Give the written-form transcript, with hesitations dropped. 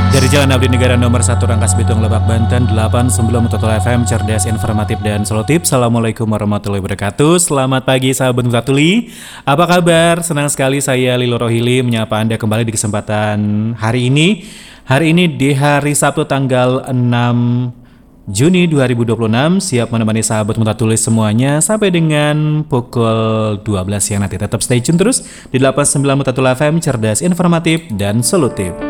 Dari Jalan Abdi Negara nomor 1 Rangkas Bitung Lebak Banten 89 Mutatul FM cerdas informatif dan solutif. Assalamualaikum warahmatullahi wabarakatuh. Selamat pagi sahabat Mutatuli. Apa kabar? Senang sekali saya Lilo Rohili menyapa Anda kembali di kesempatan hari ini. Hari ini di hari Sabtu tanggal 6 Juni 2026 siap menemani sahabat Mutatulis semuanya sampai dengan pukul 12 siang nanti. Tetap stay tune terus di 89 Mutatul FM cerdas informatif dan solutif.